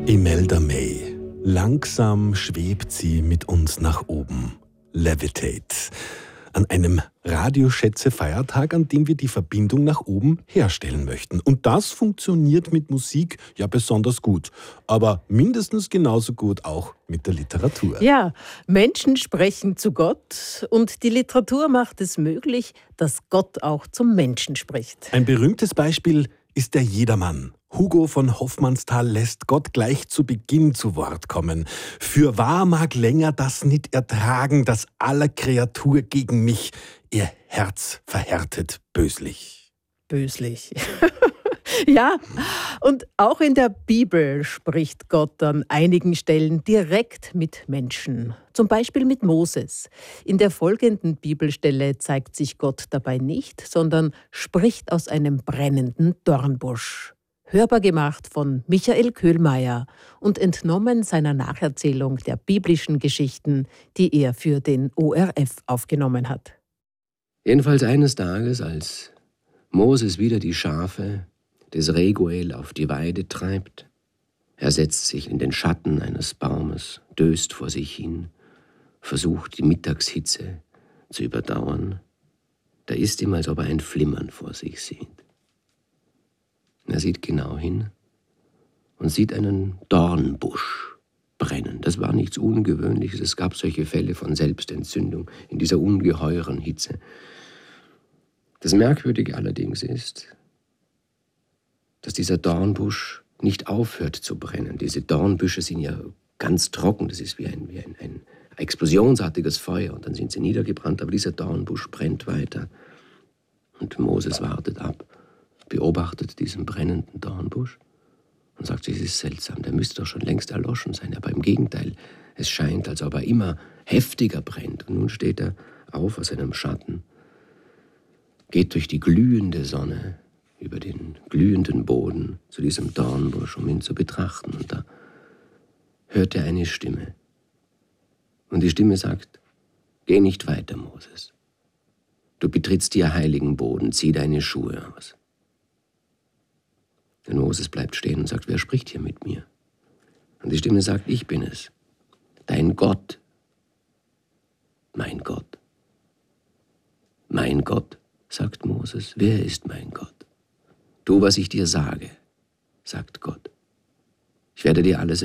Imelda May. Langsam schwebt sie mit uns nach oben. Levitate. An einem Radioschätze-Feiertag, an dem wir die Verbindung nach oben herstellen möchten. Und das funktioniert mit Musik ja besonders gut. Aber mindestens genauso gut auch mit der Literatur. Ja, Menschen sprechen zu Gott und die Literatur macht es möglich, dass Gott auch zum Menschen spricht. Ein berühmtes Beispiel ist der Jedermann. Hugo von Hofmannsthal lässt Gott gleich zu Beginn zu Wort kommen. Fürwahr mag länger das nicht ertragen, dass aller Kreatur gegen mich ihr Herz verhärtet böslich. Böslich. Ja, und auch in der Bibel spricht Gott an einigen Stellen direkt mit Menschen. Zum Beispiel mit Moses. In der folgenden Bibelstelle zeigt sich Gott dabei nicht, sondern spricht aus einem brennenden Dornbusch. Hörbar gemacht von Michael Köhlmeier und entnommen seiner Nacherzählung der biblischen Geschichten, die er für den ORF aufgenommen hat. Jedenfalls eines Tages, als Moses wieder die Schafe des Reguel auf die Weide treibt, er setzt sich in den Schatten eines Baumes, döst vor sich hin, versucht die Mittagshitze zu überdauern, da ist ihm, als ob er ein Flimmern vor sich sieht. Er sieht genau hin und sieht einen Dornbusch brennen. Das war nichts Ungewöhnliches. Es gab solche Fälle von Selbstentzündung in dieser ungeheuren Hitze. Das Merkwürdige allerdings ist, dass dieser Dornbusch nicht aufhört zu brennen. Diese Dornbüsche sind ja ganz trocken. Das ist wie ein explosionsartiges Feuer. Und dann sind sie niedergebrannt. Aber dieser Dornbusch brennt weiter. Und Moses wartet ab, beobachtet diesen brennenden Dornbusch und sagt, es ist seltsam, der müsste doch schon längst erloschen sein. Aber im Gegenteil, es scheint, als ob er immer heftiger brennt. Und nun steht er auf aus seinem Schatten, geht durch die glühende Sonne über den glühenden Boden zu diesem Dornbusch, um ihn zu betrachten. Und da hört er eine Stimme. Und die Stimme sagt, geh nicht weiter, Moses. Du betrittst hier heiligen Boden, zieh deine Schuhe aus. Und Moses bleibt stehen und sagt, wer spricht hier mit mir? Und die Stimme sagt, ich bin es, dein Gott. Mein Gott. Mein Gott, sagt Moses, wer ist mein Gott? Tu, was ich dir sage, sagt Gott. Ich werde dir alles